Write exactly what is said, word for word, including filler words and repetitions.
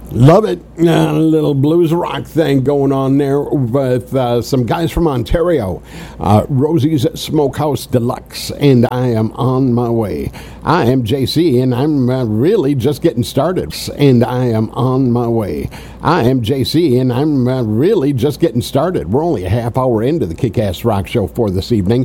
Love it. A little blues rock thing going on there with uh, some guys from Ontario. Uh, Rosie's Smokehouse Deluxe, and I am on my way. I am J C, and I'm uh, really just getting started, and I am on my way. I am J C, and I'm uh, really just getting started. We're only a half hour into the Kick-Ass Rock Show for this evening.